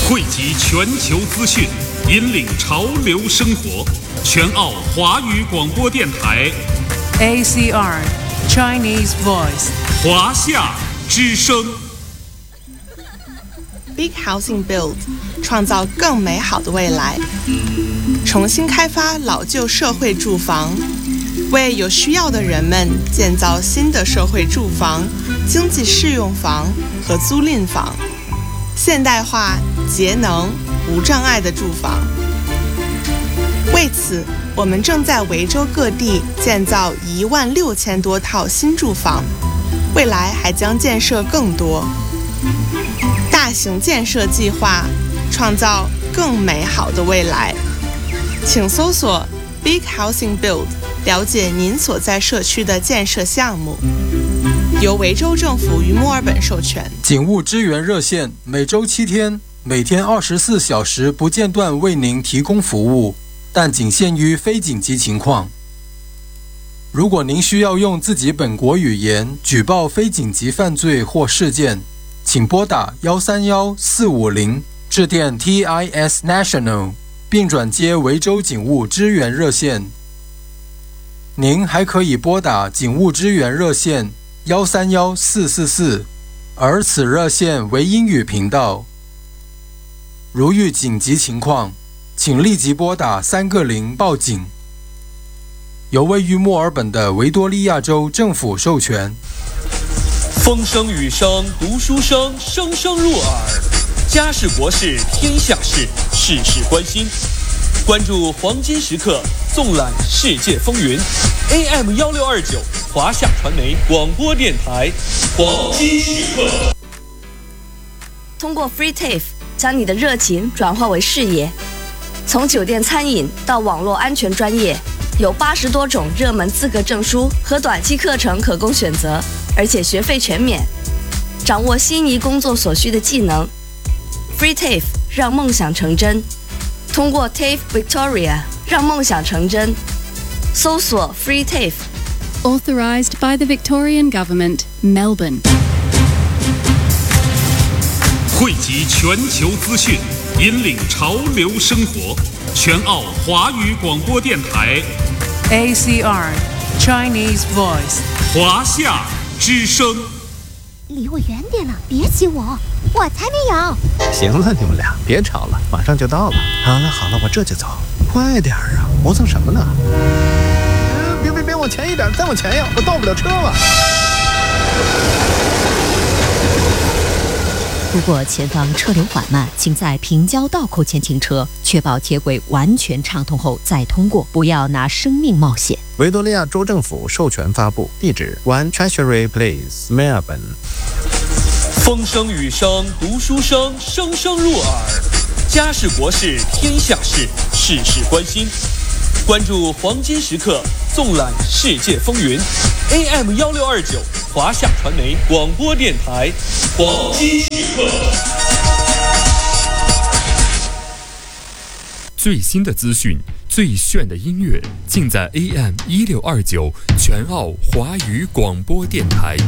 汇集全球资讯，引领潮流生活。全澳华语广播电台 ACR Chinese Voice 华夏之声。 Big Housing Build 创造更美好的未来，重新开发老旧社会住房，为有需要的人们建造新的社会住房、经济适用房和租赁房，现代化、节能、无障碍的住房。为此，我们正在维州各地建造16000多套新住房，未来还将建设更多。大型建设计划，创造更美好的未来。请搜索 Big Housing Build， 了解您所在社区的建设项目。由维州政府与墨尔本授权。 警务支援热线每周7天，每天24小时不间断为您提供服务，但仅限于非紧急情况。如果您需要用自己本国语言举报非紧急犯罪或事件，请拨打131-450，致电 TIS National， 并转接维州警务支援热线。您还可以拨打警务支援热线131-444，而此热线为英语频道。如遇紧急情况，请立即拨打3个0报警。由位于墨尔本的维多利亚州政府授权。 风声雨声读书声，声声入耳。家事国事天下事，事事关心。关注黄金时刻，纵览世界风云。AM 1629华夏传媒广播电台，黄金时刻。 通过 Free TAFE 将你的热情转化为事业。从酒店餐饮到网络安全专业，有80多种热门资格证书和短期课程可供选择，而且学费全免。掌握心仪工作所需的技能 ，Free TAFE 让梦想成真。通过 TAFE Victoria 让梦想成真。搜索 Free TAFE。Authorized by the Victorian Government, Melbourne。 汇集全球资讯，引领潮流生活。全澳华语广播电台 ACR Chinese Voice 华夏之声。 离我远点了，别挤我，我才没有。 行了，你们俩别吵了，马上就到了。好了，我这就走，快点啊，磨蹭什么呢？别往前一点，再往前呀，我倒不了车了。 如果前方车流缓慢，请在平交道口前停车，确保铁轨完全畅通后再通过，不要拿生命冒险。 维多利亚州政府授权发布，地址 One Treasury Place Melbourne。 风声雨声读书声，声声入耳。家事国事天下事，事事关心。关注黄金时刻，纵览世界风云。AM 1629华夏传媒广播电台，黄金时刻。 最新的资讯，最炫的音乐，尽在 AM 1629全澳华语广播电台。